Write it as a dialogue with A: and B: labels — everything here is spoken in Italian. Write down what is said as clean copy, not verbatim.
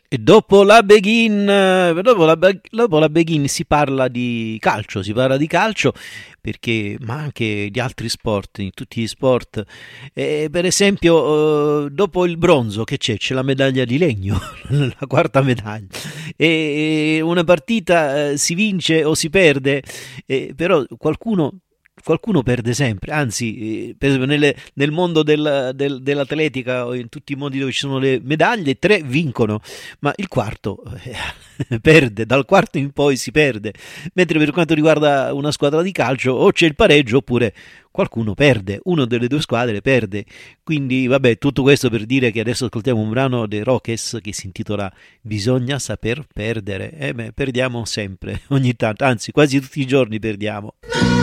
A: E dopo la Begin si parla di calcio, perché, ma anche di altri sport, in tutti gli sport. Per esempio, dopo il bronzo che c'è la medaglia di legno, la quarta medaglia. E una partita si vince o si perde, però qualcuno perde sempre, anzi, per esempio nel mondo dell'atletica o in tutti i modi dove ci sono le medaglie, tre vincono, ma il quarto perde, dal quarto in poi si perde, mentre per quanto riguarda una squadra di calcio o c'è il pareggio oppure qualcuno perde, uno delle due squadre perde. Quindi vabbè, tutto questo per dire che adesso ascoltiamo un brano dei Rockets che si intitola Bisogna saper perdere. Perdiamo sempre, ogni tanto, anzi quasi tutti i giorni perdiamo.